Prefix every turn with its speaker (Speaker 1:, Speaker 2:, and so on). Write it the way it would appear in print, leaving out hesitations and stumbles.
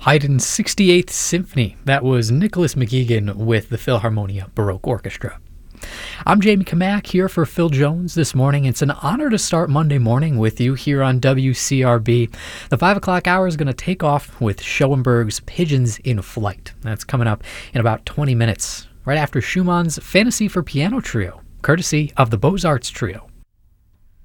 Speaker 1: Haydn's 68th Symphony. That was Nicholas McGeegan with the Philharmonia Baroque Orchestra. I'm Jamie Kamak here for Phil Jones this morning. It's an honor to start Monday morning with you here on WCRB. The 5 o'clock hour is going to take off with Schoenberg's Pigeons in Flight. That's coming up in about 20 minutes, right after Schumann's Fantasy for Piano Trio, courtesy of the Beaux-Arts Trio.